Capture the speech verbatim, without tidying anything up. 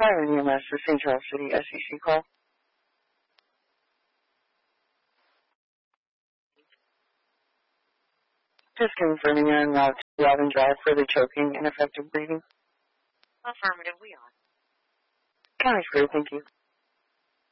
Fire and E M S for Saint Charles City S E C call. Just confirming you're en route to Robin Drive for the choking and effective breathing. Affirmative, we are. County Crew, thank you.